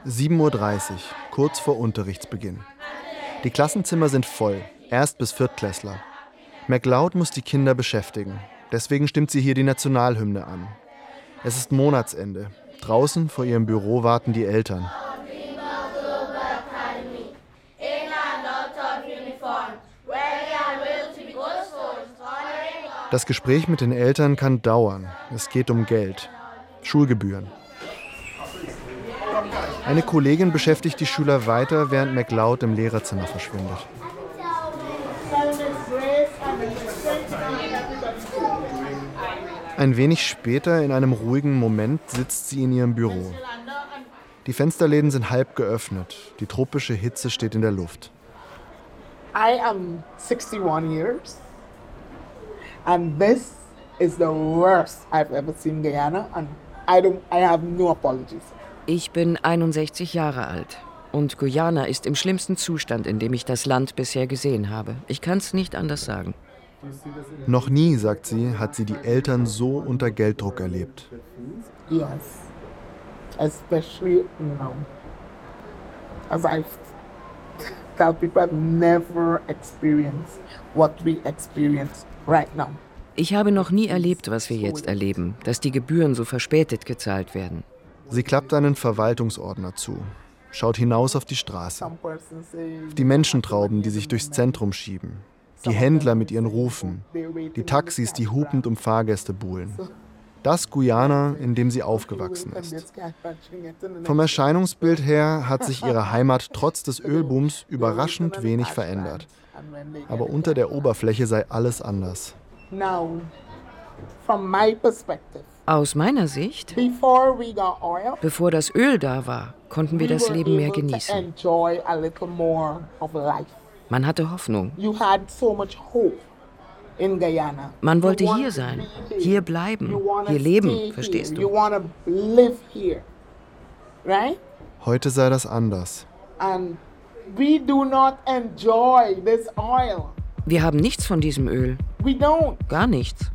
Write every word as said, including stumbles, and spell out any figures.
sieben Uhr dreißig, kurz vor Unterrichtsbeginn. Die Klassenzimmer sind voll, Erst- bis Viertklässler. MacLeod muss die Kinder beschäftigen. Deswegen stimmt sie hier die Nationalhymne an. Es ist Monatsende. Draußen vor ihrem Büro warten die Eltern. Das Gespräch mit den Eltern kann dauern. Es geht um Geld. Schulgebühren. Eine Kollegin beschäftigt die Schüler weiter, während MacLeod im Lehrerzimmer verschwindet. Ein wenig später, in einem ruhigen Moment, sitzt sie in ihrem Büro. Die Fensterläden sind halb geöffnet. Die tropische Hitze steht in der Luft. I am sixty-one years. And this is the worst I've ever seen Guyana, and I don't, I have no apologies. Ich bin einundsechzig Jahre alt und Guyana ist im schlimmsten Zustand, in dem ich das Land bisher gesehen habe. Ich kann es nicht anders sagen. Noch nie, sagt sie, hat sie die Eltern so unter Gelddruck erlebt. Yes, especially now. As I've tell people, I've never experienced what we experience right now. Ich habe noch nie erlebt, was wir jetzt erleben, dass die Gebühren so verspätet gezahlt werden. Sie klappt einen Verwaltungsordner zu, schaut hinaus auf die Straße, auf die Menschentrauben, die sich durchs Zentrum schieben, die Händler mit ihren Rufen, die Taxis, die hupend um Fahrgäste buhlen. Das Guyana, in dem sie aufgewachsen ist. Vom Erscheinungsbild her hat sich ihre Heimat trotz des Ölbooms überraschend wenig verändert. Aber unter der Oberfläche sei alles anders. Aus meiner Sicht, bevor das Öl da war, konnten wir das Leben mehr genießen. Man hatte Hoffnung. Man wollte hier sein, hier bleiben, hier leben, verstehst du? Heute sei das anders. Wir haben nichts von diesem Öl. Gar nichts.